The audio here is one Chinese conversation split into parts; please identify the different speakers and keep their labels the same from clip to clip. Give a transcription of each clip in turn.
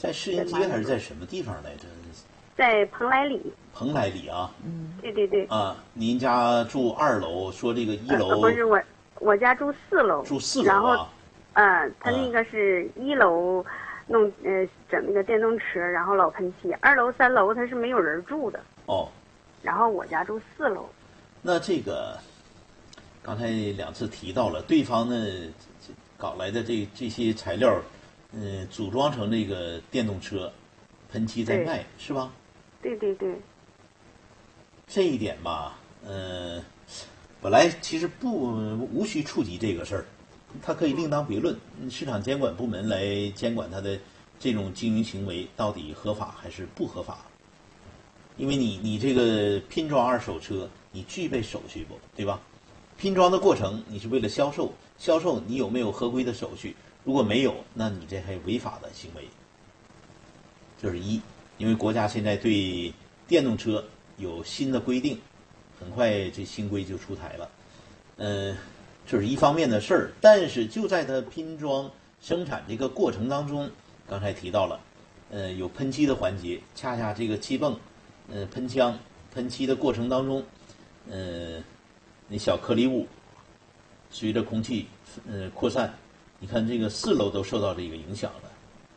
Speaker 1: 在市营街还是在什么地方来着？
Speaker 2: 在蓬莱里。
Speaker 1: 蓬莱里啊。
Speaker 2: 对对对。
Speaker 1: 啊，您家住2楼，说这个1楼。
Speaker 2: 不是我家住4楼。
Speaker 1: 住4楼啊。
Speaker 2: 他那个是1楼整那个电动车，然后老喷漆，2楼3楼他是没有人住的。
Speaker 1: 哦。
Speaker 2: 然后我家住4楼。
Speaker 1: 那这个刚才2次提到了，对方呢搞来的这些材料，组装成这个电动车，喷漆在卖，是吧？
Speaker 2: 对对对。
Speaker 1: 这一点吧，本来其实无需触及这个事儿，它可以另当别论，市场监管部门来监管它的这种经营行为到底合法还是不合法。因为你这个拼装二手车，你具备手续不，对吧？拼装的过程你是为了销售你有没有合规的手续？如果没有，那你这还违法的行为。这是一，因为国家现在对电动车有新的规定，很快这新规就出台了。这是一方面的事儿，但是就在它拼装生产这个过程当中，刚才提到了，有喷漆的环节，恰恰这个气泵。喷枪、喷漆的过程当中，那小颗粒物随着空气扩散，你看这个4楼都受到这个影响了。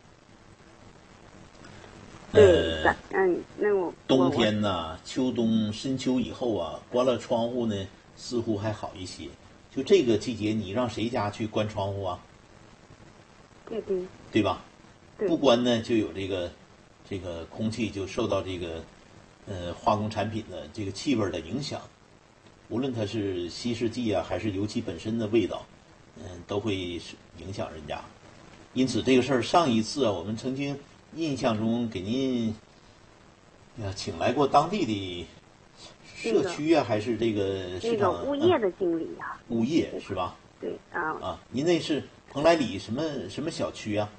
Speaker 2: 那我
Speaker 1: 冬天呐、秋冬、深秋以后啊，关了窗户呢，似乎还好一些。就这个季节，你让谁家去关窗户啊？
Speaker 2: 对对。
Speaker 1: 对吧？
Speaker 2: 对。
Speaker 1: 不关呢，就有这个空气就受到这个。化工产品的这个气味的影响，无论它是稀释剂啊，还是油漆本身的味道，都会影响人家。因此这个事儿，上一次啊，我们曾经印象中给您请来过当地的社区啊，还是这个市场
Speaker 2: 物业的经理啊？
Speaker 1: 物业是吧？
Speaker 2: 对啊。
Speaker 1: 您那是蓬莱里什么小区啊？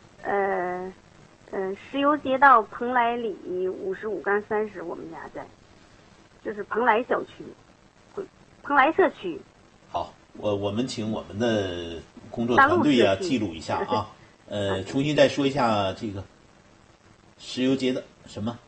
Speaker 2: 石油街道蓬莱里55-30，我们家在，就是蓬莱小区，蓬莱社区。
Speaker 1: 好，我们请我们的工作团队啊记录一下啊。重新再说一下这个石油街的什么？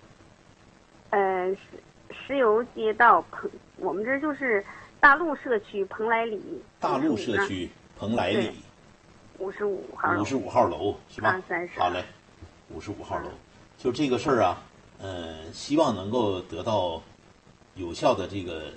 Speaker 2: 石油街道我们这就是大陆社区蓬莱里。
Speaker 1: 大陆社区蓬莱里。
Speaker 2: 55号楼。
Speaker 1: 55号楼是吧
Speaker 2: ？30。
Speaker 1: 好嘞。55号楼，就这个事儿啊，希望能够得到有效的这个，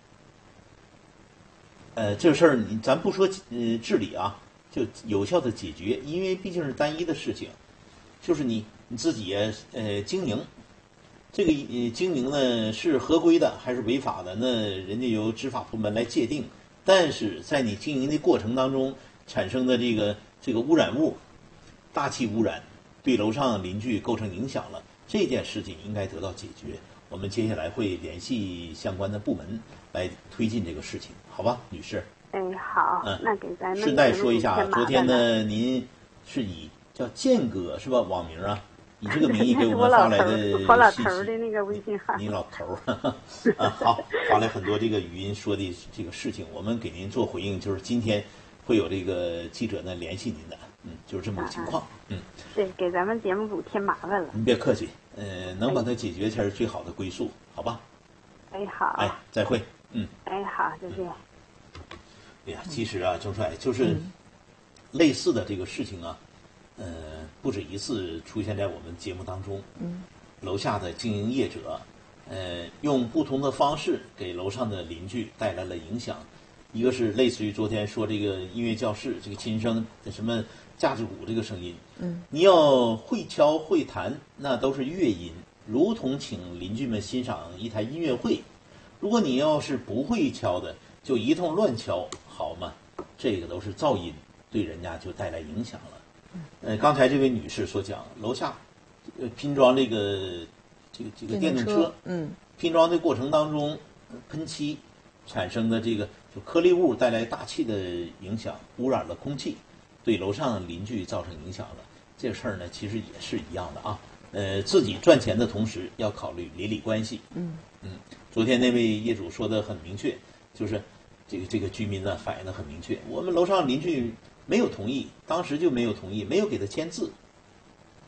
Speaker 1: 这事儿咱不说治理啊，就有效的解决，因为毕竟是单一的事情，就是你自己经营，这个经营呢是合规的还是违法的，那人家由执法部门来界定，但是在你经营的过程当中产生的这个污染物，大气污染。对楼上邻居构成影响了，这件事情应该得到解决。我们接下来会联系相关的部门来推进这个事情，好吧，女士？
Speaker 2: 好。那给咱们
Speaker 1: 顺带说一下，昨天呢，您是以叫建哥是吧？网名啊，以这个名义给我们发来的信息。
Speaker 2: 我老头的那个微信号。
Speaker 1: 你老头好，发来很多这个语音说的这个事情，我们给您做回应，就是今天会有这个记者呢联系您的。就是这么个情况。
Speaker 2: 对，给咱们节目组添麻烦了。
Speaker 1: 您别客气，能把它解决才是最好的归宿，好吧？
Speaker 2: 好。
Speaker 1: 再会。
Speaker 2: 好，再见。
Speaker 1: 哎呀，其实啊，郑帅就是类似的这个事情啊，不止一次出现在我们节目当中。楼下的经营业者，用不同的方式给楼上的邻居带来了影响。一个是类似于昨天说这个音乐教室这个琴声的什么架子鼓这个声音，你要会敲会弹，那都是乐音，如同请邻居们欣赏一台音乐会。如果你要是不会敲的，就一通乱敲，好吗？这个都是噪音，对人家就带来影响了。刚才这位女士所讲，楼下拼装这个电动车，拼装的过程当中，喷漆产生的这个就颗粒物带来大气的影响，污染了空气，对楼上邻居造成影响了。这事儿呢，其实也是一样的啊。自己赚钱的同时要考虑邻里关系。昨天那位业主说的很明确，就是这个居民呢反映的很明确，我们楼上邻居没有同意，当时就没有同意，没有给他签字，